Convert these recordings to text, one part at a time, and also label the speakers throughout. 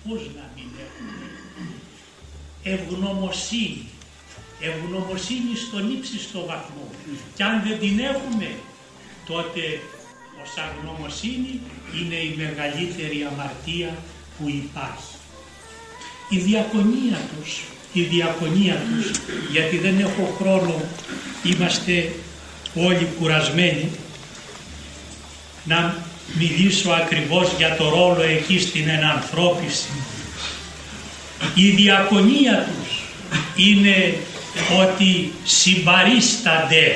Speaker 1: Πώς να μην έχουμε ευγνωμοσύνη, ευγνωμοσύνη στον ύψιστο βαθμό, και αν δεν την έχουμε τότε ως αγνωμοσύνη είναι η μεγαλύτερη αμαρτία που υπάρχει. Η διακονία τους, γιατί δεν έχω χρόνο, είμαστε όλοι κουρασμένοι, να μιλήσω ακριβώς για το ρόλο εκεί στην ενανθρώπιση. Η διακονία τους είναι ότι συμπαρίστανται,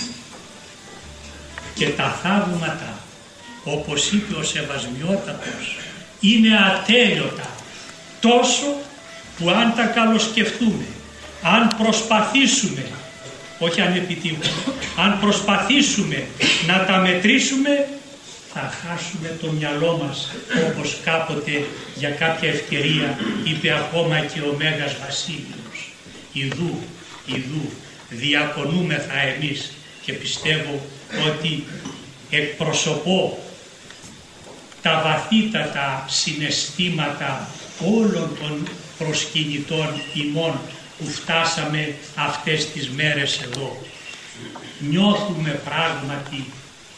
Speaker 1: και τα θαύματα, όπως είπε ο Σεβασμιότατος, είναι ατέλειωτα, τόσο που αν τα καλοσκεφτούμε, αν προσπαθήσουμε, όχι αν επιτύχουμε, αν προσπαθήσουμε να τα μετρήσουμε, θα χάσουμε το μυαλό μας, όπως κάποτε για κάποια ευκαιρία είπε ακόμα και ο Μέγας Βασίλειος. Ιδού διακονούμεθα εμείς, και πιστεύω ότι εκπροσωπώ τα βαθύτατα συναισθήματα όλων των προσκυνητών ημών που φτάσαμε αυτές τις μέρες εδώ. Νιώθουμε πράγματι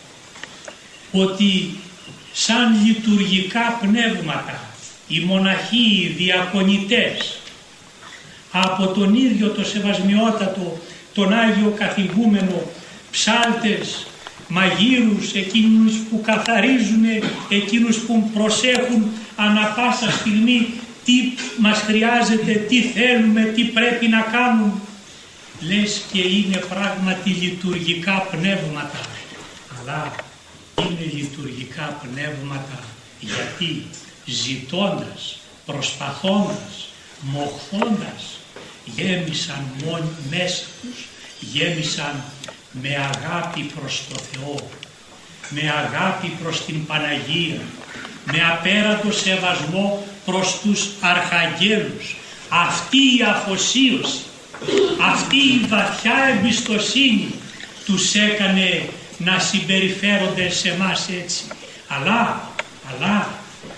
Speaker 1: ότι σαν λειτουργικά πνεύματα οι μοναχοί, οι διακονητές, από τον ίδιο το Σεβασμιότατο, τον Άγιο Καθηγούμενο, ψάλτες, μαγείρους, εκείνους που καθαρίζουν, εκείνους που προσέχουν ανα πάσα στιγμή τι μας χρειάζεται, τι θέλουμε, τι πρέπει να κάνουν. Λες και είναι πράγματι λειτουργικά πνεύματα, αλλά είναι λειτουργικά πνεύματα γιατί ζητώντας, προσπαθώντας, μοχθώντας, γέμισαν μέσα τους, γέμισαν με αγάπη προς το Θεό, με αγάπη προς την Παναγία, με απέραντο σεβασμό προς τους αρχαγγέλους. Αυτή η αφοσίωση, αυτή η βαθιά εμπιστοσύνη τους έκανε να συμπεριφέρονται σε εμάς έτσι. Αλλά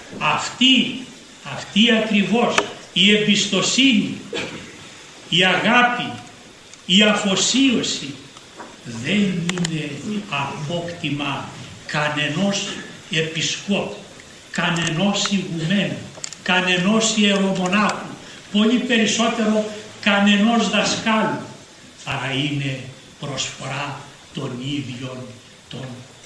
Speaker 1: αυτή ακριβώς η εμπιστοσύνη, η αγάπη, η αφοσίωση δεν είναι απόκτημα κανενός επισκόπου, κανενός ηγουμένου, κανενός ιερομονάχου, πολύ περισσότερο κανενός δασκάλου, αλλά είναι προσφορά των ίδιων των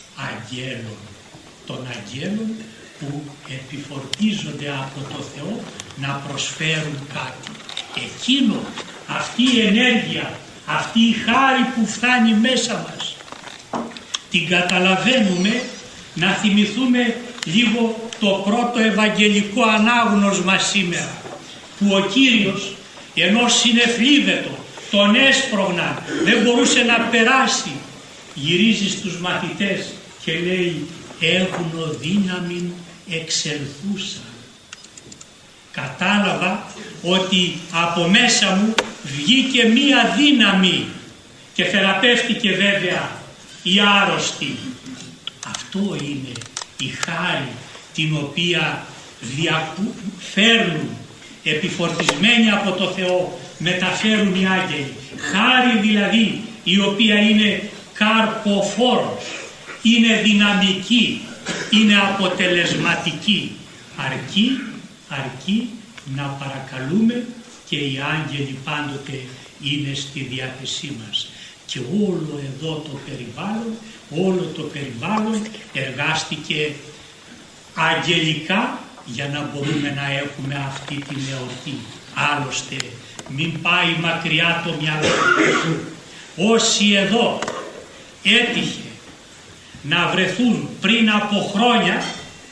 Speaker 1: αγγέλων που επιφορτίζονται από το Θεό να προσφέρουν κάτι. Αυτή η ενέργεια, αυτή η χάρη που φτάνει μέσα μας, την καταλαβαίνουμε. Να θυμηθούμε λίγο το πρώτο ευαγγελικό ανάγνωσμα σήμερα, που ο Κύριος, ενώ συνεφλίδετο, τον έσπρωγναν, δεν μπορούσε να περάσει, γυρίζει στους μαθητές και λέει «Έχουν δύναμην εξελθούσαν». Κατάλαβα ότι από μέσα μου βγήκε μία δύναμη και θεραπεύτηκε βέβαια η άρρωστη. Αυτό είναι η χάρη την οποία φέρνουν, επιφορτισμένοι από το Θεό, μεταφέρουν οι άγγελοι. Χάρη δηλαδή η οποία είναι καρποφόρος, είναι δυναμική, είναι αποτελεσματική, αρκεί να παρακαλούμε, και οι άγγελοι πάντοτε είναι στη διάθεσή μας. Και όλο εδώ το περιβάλλον εργάστηκε αγγελικά για να μπορούμε να έχουμε αυτή την εορτή. Άλλωστε μην πάει μακριά το μυαλό. Όσοι εδώ έτυχε να βρεθούν πριν από χρόνια,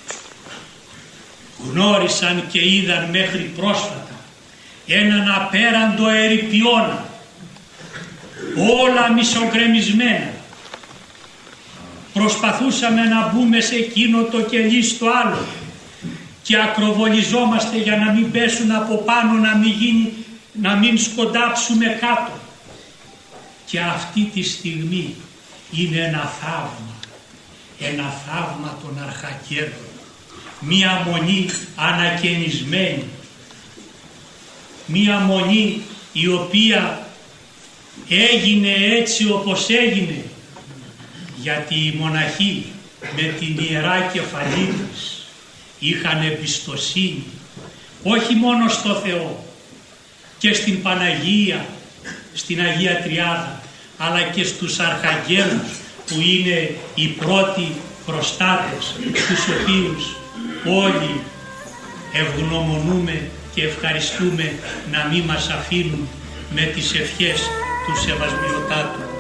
Speaker 1: γνώρισαν και είδαν μέχρι πρόσφατα έναν απέραντο ερειπιώνα, όλα μισογκρεμισμένα. Προσπαθούσαμε να μπούμε σε εκείνο το κελί στο άλλο και ακροβολιζόμαστε για να μην πέσουν από πάνω, να μην σκοντάψουμε κάτω. Και αυτή τη στιγμή είναι ένα θαύμα των αρχαγγέλων, μία μονή ανακαινισμένη, μία μονή η οποία έγινε έτσι όπως έγινε, γιατί οι μοναχοί με την ιερά κεφαλή τους είχαν εμπιστοσύνη όχι μόνο στο Θεό και στην Παναγία, στην Αγία Τριάδα, αλλά και στους αρχαγγέλους που είναι οι πρώτοι προστάτες, τους οποίους όλοι ευγνωμονούμε και ευχαριστούμε να μην μας αφήνουν με τις ευχές του Σεβασμιωτάτου.